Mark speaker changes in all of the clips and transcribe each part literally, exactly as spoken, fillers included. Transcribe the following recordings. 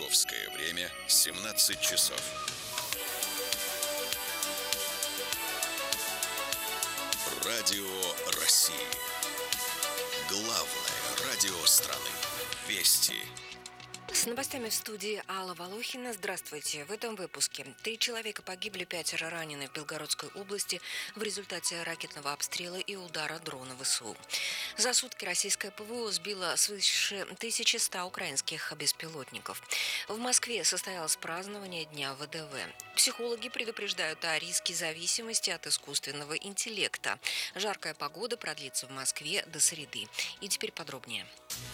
Speaker 1: Московское время семнадцать часов. Радио России. Главное радио страны. Вести.
Speaker 2: С новостями в студии Алла Волохина. Здравствуйте. В этом выпуске. Три человека погибли, пятеро ранены в Белгородской области в результате ракетного обстрела и удара дрона ВСУ. За сутки российское ПВО сбило свыше тысячи ста украинских беспилотников. В Москве состоялось празднование Дня ВДВ. Психологи предупреждают о риске зависимости от искусственного интеллекта. Жаркая погода продлится в Москве до среды. И теперь подробнее.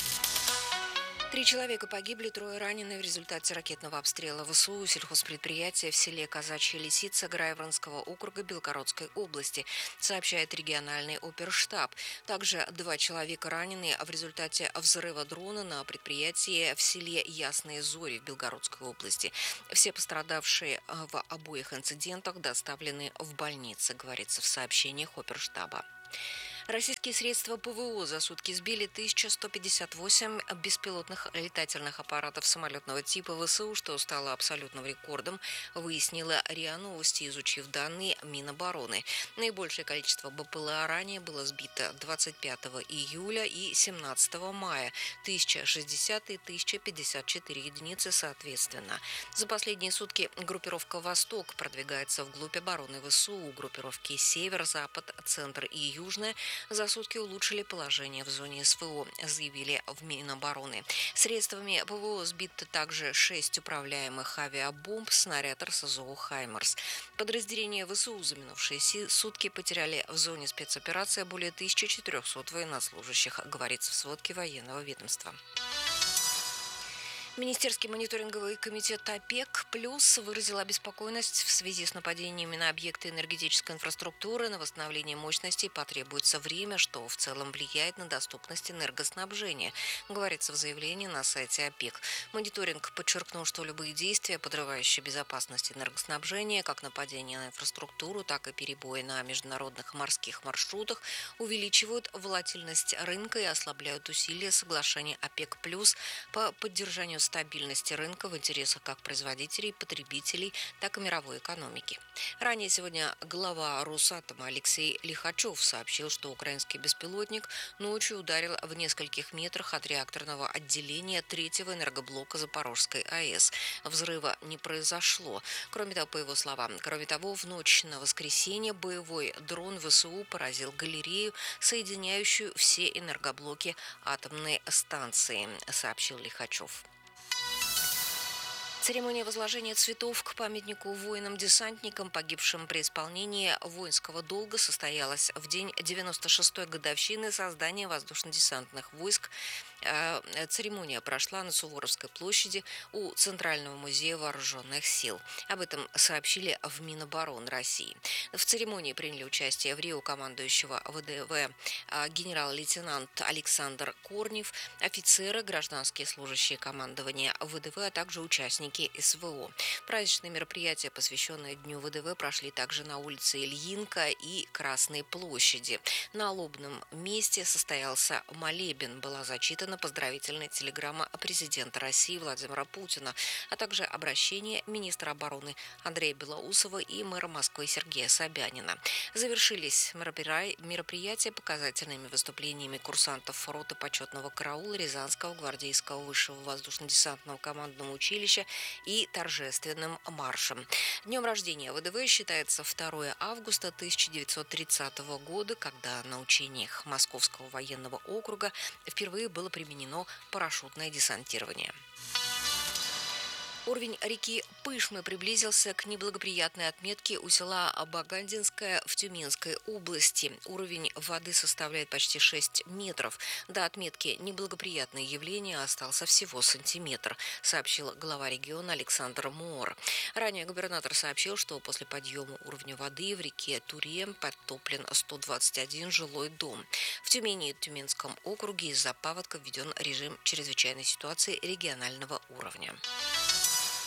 Speaker 2: Три человека погибли, трое ранены в результате ракетного обстрела ВСУ сельхозпредприятия в селе Казачья Лисица Грайворонского округа Белгородской области, сообщает региональный оперштаб. Также два человека ранены в результате взрыва дрона на предприятии в селе Ясные Зори в Белгородской области. Все пострадавшие в обоих инцидентах доставлены в больницы, говорится в сообщениях оперштаба. Российские средства ПВО за сутки сбили тысячу сто пятьдесят восемь беспилотных летательных аппаратов самолетного типа ВСУ, что стало абсолютным рекордом, выяснила РИА Новости, изучив данные Минобороны. Наибольшее количество БПЛА ранее было сбито двадцать пятого июля и семнадцатого мая, тысяча шестьдесят и тысяча пятьдесят четыре единицы соответственно. За последние сутки группировка «Восток» продвигается вглубь обороны ВСУ. Группировки «Север», «Запад», «Центр» и «Южная» за сутки улучшили положение в зоне СВО, заявили в Минобороны. Средствами ПВО сбито также шесть управляемых авиабомб, снаряд РСЗО «Хаймерс». Подразделения ВСУ за минувшие сутки потеряли в зоне спецоперации более тысячи четырехсот военнослужащих, говорится в сводке военного ведомства. Министерский мониторинговый комитет ОПЕК плюс выразил обеспокоенность в связи с нападениями на объекты энергетической инфраструктуры. На восстановление мощностей потребуется время, что в целом влияет на доступность энергоснабжения, говорится в заявлении на сайте ОПЕК. Мониторинг подчеркнул, что любые действия, подрывающие безопасность энергоснабжения, как нападения на инфраструктуру, так и перебои на международных морских маршрутах, увеличивают волатильность рынка и ослабляют усилия соглашения ОПЕК плюс по поддержанию стабильности рынка в интересах как производителей, потребителей, так и мировой экономики. Ранее сегодня глава Росатома Алексей Лихачев сообщил, что украинский беспилотник ночью ударил в нескольких метрах от реакторного отделения третьего энергоблока Запорожской АЭС. Взрыва не произошло. Кроме того, по его словам, кроме того, в ночь на воскресенье боевой дрон ВСУ поразил галерею, соединяющую все энергоблоки атомной станции, сообщил Лихачев. Церемония возложения цветов к памятнику воинам-десантникам, погибшим при исполнении воинского долга, состоялась в день девяносто шестой годовщины создания воздушно-десантных войск. Церемония прошла на Суворовской площади у Центрального музея вооруженных сил. Об этом сообщили в Минобороны России. В церемонии приняли участие в Рио командующего ВДВ генерал-лейтенант Александр Корнев, офицеры, гражданские служащие командования ВДВ, а также участники СВО. Праздничные мероприятия, посвященные Дню ВДВ, прошли также на улице Ильинка и Красной площади. На лобном месте состоялся молебен. Была зачитана поздравительная телеграмма президента России Владимира Путина, а также обращение министра обороны Андрея Белоусова и мэра Москвы Сергея Собянина. Завершились мероприятия показательными выступлениями курсантов роты почетного караула Рязанского гвардейского высшего воздушно-десантного командного училища и торжественным маршем. Днем рождения ВДВ считается второго августа тысяча девятьсот тридцатого года, когда на учениях Московского военного округа впервые было применено парашютное десантирование. Уровень реки Пышмы приблизился к неблагоприятной отметке у села Багандинское в Тюменской области. Уровень воды составляет почти шесть метров. До отметки неблагоприятное явление остался всего сантиметр, сообщил глава региона Александр Моор. Ранее губернатор сообщил, что после подъема уровня воды в реке Туре подтоплен сто двадцать один жилой дом. В Тюмени и Тюменском округе из-за паводка введен режим чрезвычайной ситуации регионального уровня.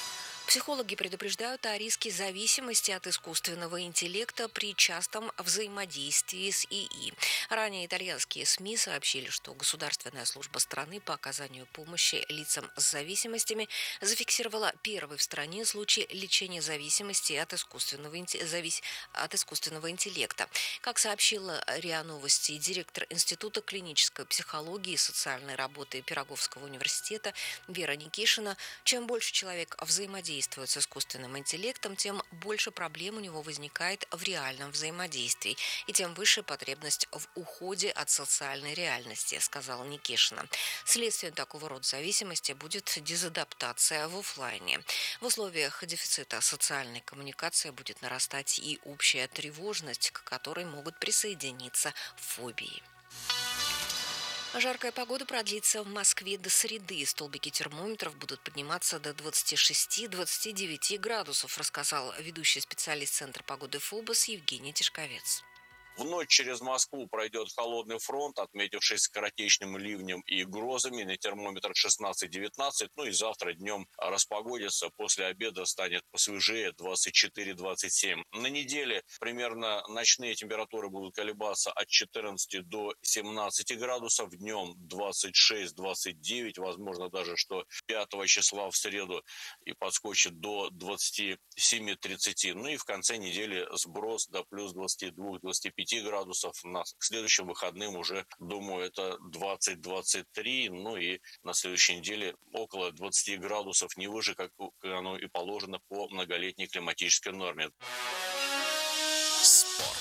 Speaker 2: Психологи предупреждают о риске зависимости от искусственного интеллекта при частом взаимодействии с ИИ. Ранее итальянские СМИ сообщили, что Государственная служба страны по оказанию помощи лицам с зависимостями зафиксировала первый в стране случай лечения зависимости от искусственного, завис... от искусственного интеллекта. Как сообщила РИА Новости, директор Института клинической психологии и социальной работы Пироговского университета Вера Никишина, чем больше человек взаимодействует с искусственным интеллектом, тем больше проблем у него возникает в реальном взаимодействии, и тем выше потребность в уходе от социальной реальности, сказала Никишина. Следствием такого рода зависимости будет дезадаптация в офлайне. В условиях дефицита социальной коммуникации будет нарастать и общая тревожность, к которой могут присоединиться фобии. Жаркая погода продлится в Москве до среды. Столбики термометров будут подниматься до двадцати шести — двадцати девяти градусов, рассказал ведущий специалист Центра погоды ФОБОС Евгений Тишковец.
Speaker 3: В ночь через Москву пройдет холодный фронт, отметившись скоротечным ливнем и грозами. На термометр шестнадцать-девятнадцать. Ну и завтра днем распогодится. После обеда станет посвежее, двадцать четыре — двадцать семь. На неделе примерно ночные температуры будут колебаться от четырнадцати до семнадцати градусов. Днем двадцать шесть — двадцать девять. Возможно даже, что пятого числа в среду и подскочит до двадцати семи — тридцати. Ну и в конце недели сброс до плюс двадцати двух — двадцати пяти градусов. На, к следующим выходным уже, думаю, это двадцать — двадцать три. Ну и на следующей неделе около двадцати градусов, не выше, как оно и положено по многолетней климатической норме.
Speaker 1: Спорт.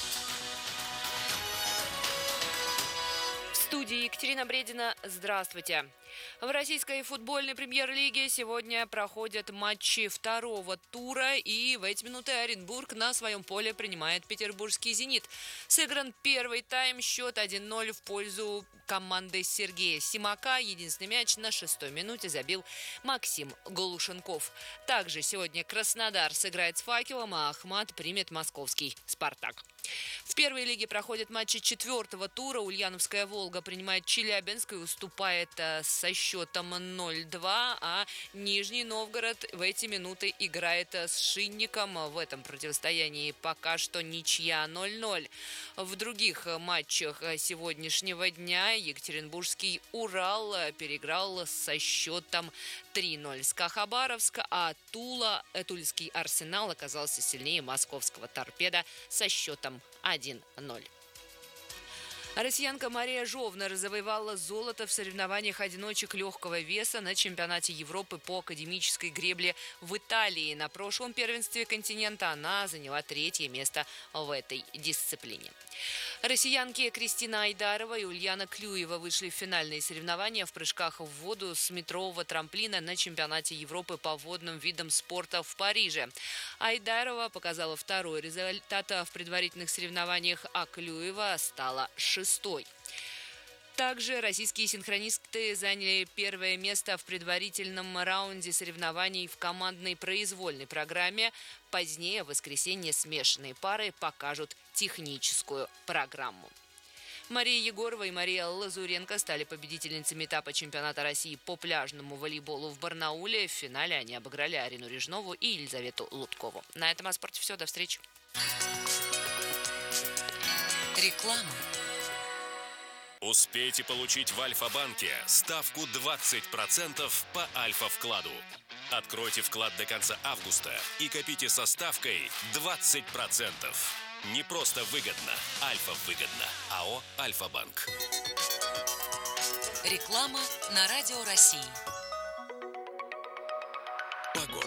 Speaker 4: В студии Екатерина Бредина. Здравствуйте. В российской футбольной премьер-лиге сегодня проходят матчи второго тура, и в эти минуты Оренбург на своем поле принимает петербургский «Зенит». Сыгран первый тайм, счет один ноль в пользу команды Сергея Симака. Единственный мяч на шестой минуте забил Максим Голушенков. Также сегодня Краснодар сыграет с «Факелом», а Ахмат примет московский «Спартак». В первой лиге проходят матчи четвертого тура. Ульяновская «Волга» принимает Челябинск и уступает со счетом ноль два, а Нижний Новгород в эти минуты играет с Шинником. В этом противостоянии пока что ничья ноль ноль. В других матчах сегодняшнего дня екатеринбургский «Урал» переиграл со счетом три ноль СКА Хабаровск, а Тула, Тульский «Арсенал» оказался сильнее московского «Торпедо» со счетом один ноль. Россиянка Мария Жовнер завоевала золото в соревнованиях одиночек легкого веса на чемпионате Европы по академической гребле в Италии. На прошлом первенстве континента она заняла третье место в этой дисциплине. Россиянки Кристина Айдарова и Ульяна Клюева вышли в финальные соревнования в прыжках в воду с метрового трамплина на чемпионате Европы по водным видам спорта в Париже. Айдарова показала второй результат в предварительных соревнованиях, а Клюева стала шестой. Также российские синхронисты заняли первое место в предварительном раунде соревнований в командной произвольной программе. Позднее, в воскресенье, смешанные пары покажут техническую программу. Мария Егорова и Мария Лазуренко стали победительницами этапа чемпионата России по пляжному волейболу в Барнауле. В финале они обыграли Арину Режнову и Елизавету Луткову. На этом о спорте все. До встречи.
Speaker 2: Реклама.
Speaker 1: Успейте получить в Альфа-банке ставку двадцать процентов по Альфа-вкладу. Откройте вклад до конца августа и копите со ставкой двадцать процентов. Не просто выгодно, Альфа-выгодно. АО «Альфа-банк».
Speaker 2: Реклама на Радио России.
Speaker 1: Погода.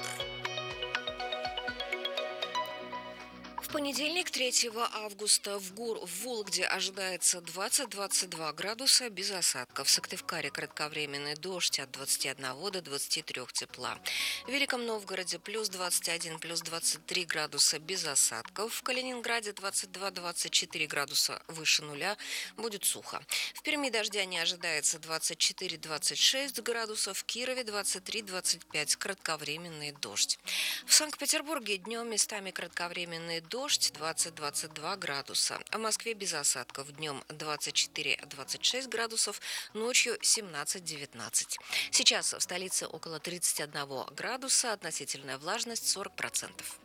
Speaker 2: В понедельник, третьего августа, в, Гур, в Вологде ожидается двадцать — двадцать два градуса без осадков. В Сыктывкаре кратковременный дождь от двадцати одного до двадцати трёх тепла. В Великом Новгороде плюс двадцать один, плюс двадцать три градуса без осадков. В Калининграде двадцать два — двадцать четыре градуса выше нуля, будет сухо. В Перми дождя не ожидается двадцать четыре — двадцать шесть градусов. В Кирове двадцать три — двадцать пять, кратковременный дождь. В Санкт-Петербурге днем местами кратковременный дождь. дождь двадцать - двадцать два градуса. В Москве без осадков. Днем двадцать четыре - двадцать шесть градусов, ночью семнадцать - девятнадцать. Сейчас в столице около тридцать один градуса, относительная влажность сорок процентов.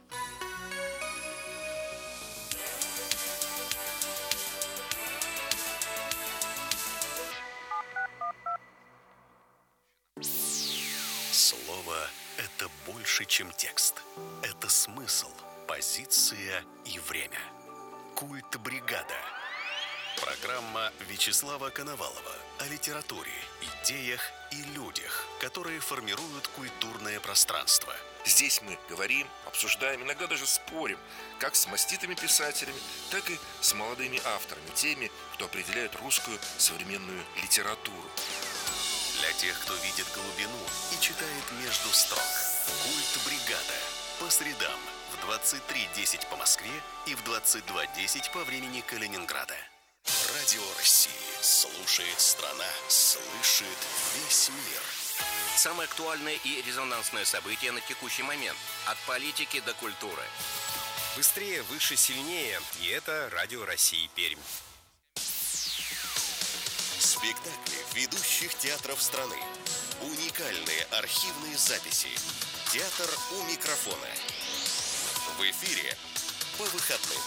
Speaker 1: Слово – это больше, чем текст. Это смысл, позиция и время. Культ бригада. Программа Вячеслава Коновалова о литературе, идеях и людях, которые формируют культурное пространство.
Speaker 5: Здесь мы говорим, обсуждаем, иногда даже спорим, как с маститыми писателями, так и с молодыми авторами, теми, кто определяет русскую современную литературу.
Speaker 1: Для тех, кто видит глубину и читает между строк. Культ бригада. По средам в двадцать три десять по Москве и в двадцать два десять по времени Калининграда. Радио России. Слушает страна. Слышит весь мир.
Speaker 6: Самое актуальное и резонансное событие на текущий момент. От политики до культуры.
Speaker 7: Быстрее, выше, сильнее. И это Радио России Пермь.
Speaker 1: Спектакли ведущих театров страны. Уникальные архивные записи. Театр у микрофона. В эфире по выходным.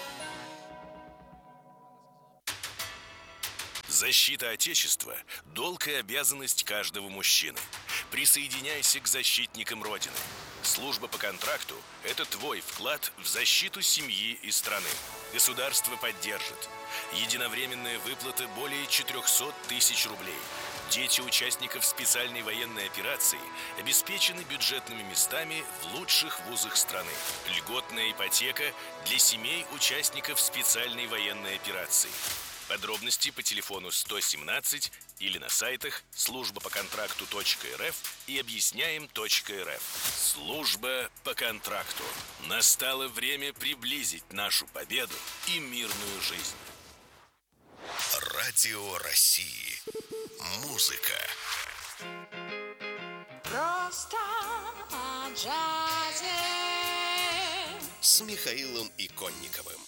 Speaker 1: Защита Отечества – долг и обязанность каждого мужчины. Присоединяйся к защитникам Родины. Служба по контракту – это твой вклад в защиту семьи и страны. Государство поддержит. Единовременная выплата более четыреста тысяч рублей. Дети участников специальной военной операции обеспечены бюджетными местами в лучших вузах страны. Льготная ипотека для семей участников специальной военной операции. Подробности по телефону сто семнадцать или на сайтах служба по контракту точка эр эф и объясняем точка эр эф. Служба по контракту. Настало время приблизить нашу победу и мирную жизнь. Радио России. Музыка.
Speaker 8: Просто о джазе.
Speaker 1: С Михаилом Иконниковым.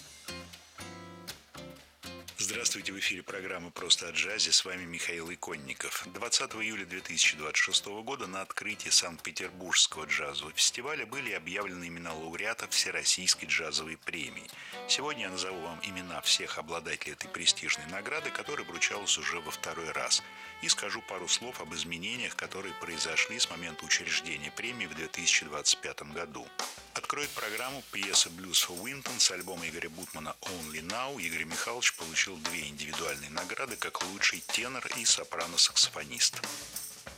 Speaker 9: Здравствуйте, в эфире программы «Просто о джазе». С вами Михаил Иконников. двадцатого июля две тысячи двадцать шестого года на открытии Санкт-Петербургского джазового фестиваля были объявлены имена лауреатов Всероссийской джазовой премии. Сегодня я назову вам имена всех обладателей этой престижной награды, которая вручалась уже во второй раз. И скажу пару слов об изменениях, которые произошли с момента учреждения премии в две тысячи двадцать пятом году. Откроет программу пьеса «Blues for Winton» с альбома Игоря Бутмана «Only Now». Игорь Михайлович получил две индивидуальные награды как лучший тенор и сопрано-саксофонист.